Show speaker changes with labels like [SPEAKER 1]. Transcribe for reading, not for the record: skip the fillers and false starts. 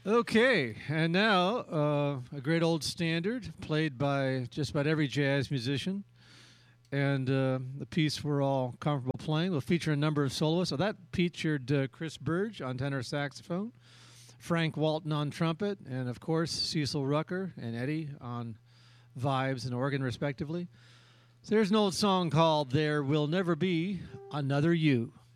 [SPEAKER 1] Okay, and now a great old standard played by just about every jazz musician. And the piece we're all comfortable playing will feature a number of soloists. So that featured Chris Burge on tenor saxophone, Frank Walton on trumpet, and of course Cecil Rucker and Eddie on vibes and organ, respectively. So there's an old song called There Will Never Be Another You.